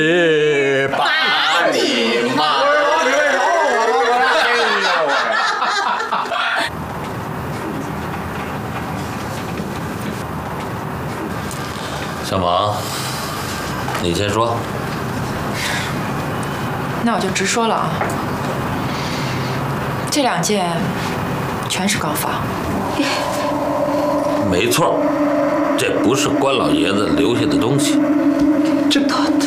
把你妈！ 小王，你先说。 那我就直说了啊，这2件全是高仿。 没错，这不是关老爷子留下的东西。 这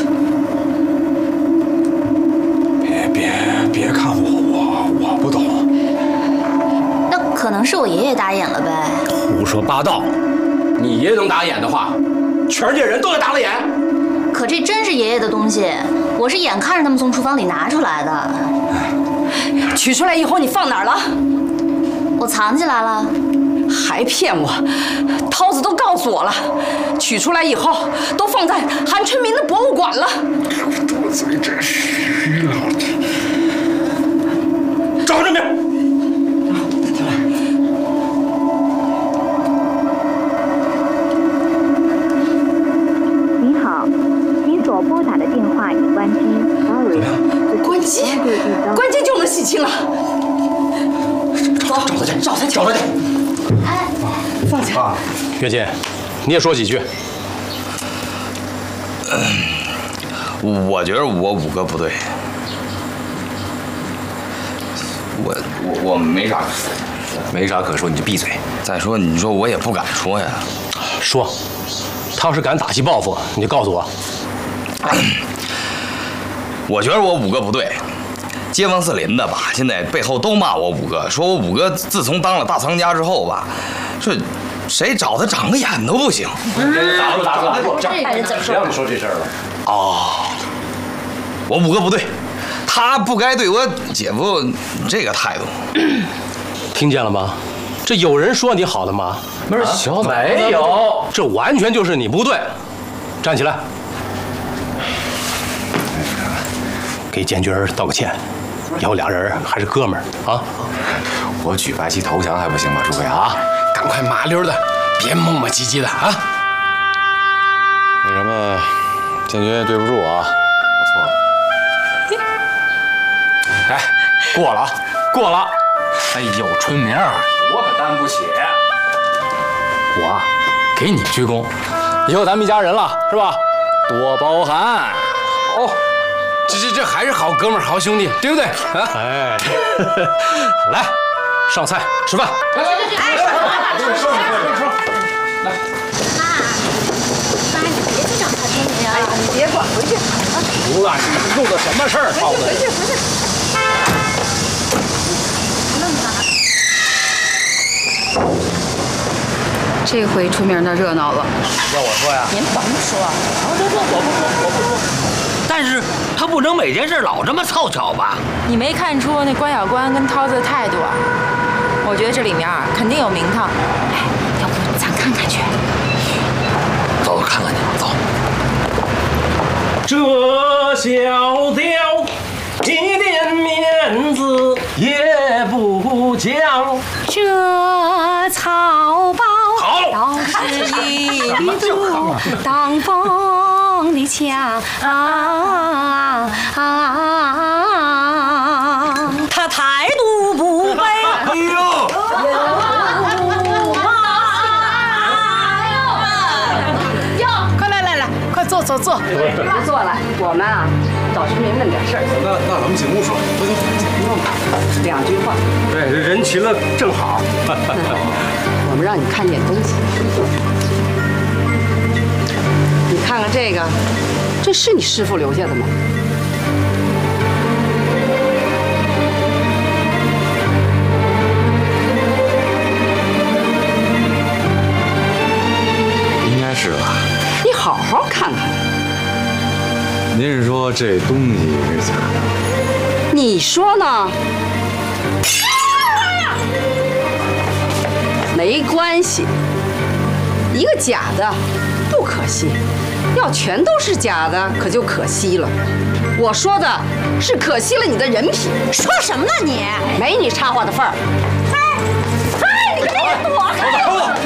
别看我不懂。 那可能是我爷爷打眼了呗。 胡说八道！你爷爷能打眼的话，全世界人都得打了眼。 可这真是爷爷的东西，我是眼看着他们从厨房里拿出来的。 取出来以后你放哪儿了？ 我藏起来了。 还骗我！涛子都告诉我了，取出来以后都放在韩春明的博物馆了。 多嘴真虚了！找韩春明。 您好，您所拨打的电话已关机。Sorry。 关机？关机就能洗清了？走，找他去。 哎， 放下。 啊，月琴，你也说几句。 我觉得我5个不对。我没啥可说，你就闭嘴。再说你说我也不敢说呀。 说，他要是敢打击报复，你就告诉我。 我觉得我5个不对。街坊四邻的吧，现在背后都骂我5个，说我5个自从当了大藏家之后吧，说谁找他长个眼都不行。 打住！ 这人怎么说？ 谁让你说这事儿了？ 哦，我5个不对，他不该对我姐夫这个态度。 听见了吗？这有人说你好的吗？ 不是，小没有， 这完全就是你不对。站起来，给建军道个歉。以后俩人还是哥们儿啊！ 我举白旗投降还不行吗？诸位啊，赶快麻溜的，别磨磨唧唧的啊！ 那什么，建军也对不住啊，我错了。 哎，过了啊，过了。哎呦，春明，我可担不起。我啊，给你鞠躬，以后咱们一家人了，是吧？多包涵。哦。这还是好哥们儿、好兄弟，对不对？啊， 哎，来，上菜吃饭。 哎， 妈，你别去找他春明啊！ 你别管，回去。 服了，你弄的什么事儿？涛子， 回去。这回春明那热闹了。 要我说呀？ 您甭说。 我不说。但是他不能每件事老这么凑巧吧？ 你没看出那关小关跟涛子的态度啊？我觉得这里面肯定有名堂。哎，要不咱看看去？ 走，看看去，走。 这小调一点面子也不讲， 这草包倒是一堵挡风的枪他态度不卑。 哎呦！ 快来，快坐。别坐了，我们啊找春明问点事儿。 那咱们进屋说，走。 2句话。 对，人齐了正好。 我们让你看点东西。你看看这个，这是你师傅留下的吗？ 应该是吧？ 你好好看看。 您是说这东西是假的？ 你说呢？没关系，一个假的不可惜，要全都是假的可就可惜了。我说的是可惜了你的人品。 说什么呢你？ 没你插话的份儿。